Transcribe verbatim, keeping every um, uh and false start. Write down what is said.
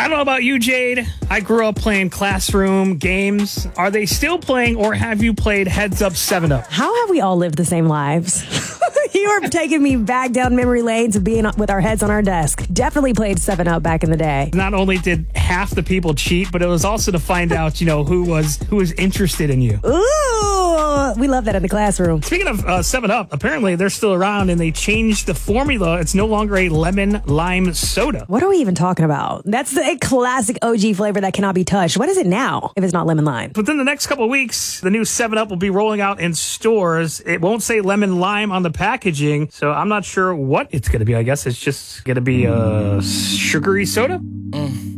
I don't know about you, Jade. I grew up playing classroom games. Are they still playing, or have you played Heads Up seven Up? How have we all lived the same lives? You are taking me back down memory lanes of being with our heads on our desk. Definitely played seven Up back in the day. Not only did half the people cheat, but it was also to find out, you know, who was who was interested in you. Ooh, we love that in the classroom. Speaking of uh, seven Up, apparently they're still around and they changed the formula. It's no longer a lemon lime soda. What are we even talking about? That's a classic O G flavor that cannot be touched. What is it now if it's not lemon lime? Within the next couple of weeks, the new seven Up will be rolling out in stores. It won't say lemon lime on the packaging, so I'm not sure what it's going to be. I guess it's just going to be a sugary soda. Mm.